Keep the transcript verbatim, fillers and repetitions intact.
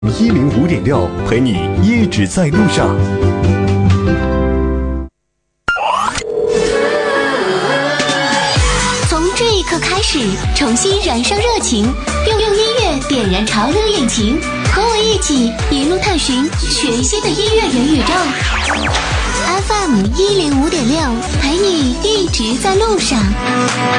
一零五点六，陪你一直在路上。 从这一刻开始，重新燃烧热情，用用音乐点燃潮流引擎，和我一起一路探寻全新的音乐元宇宙。F M 一零五点六，陪你一直在路上。